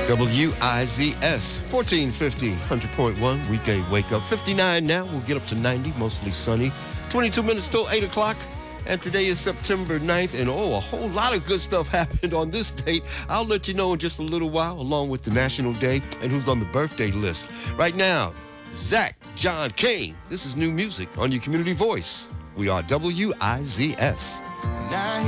WIZS 1450, 100.1 weekday wake up. 59 now. We'll get up to 90, mostly sunny. 22 minutes till 8 o'clock. And today is September 9th. And a whole lot of good stuff happened on this date. I'll let you know in just a little while, along with the National Day and who's on the birthday list. Right now, Zach John Kane. This is new music on your community voice. We are WIZS.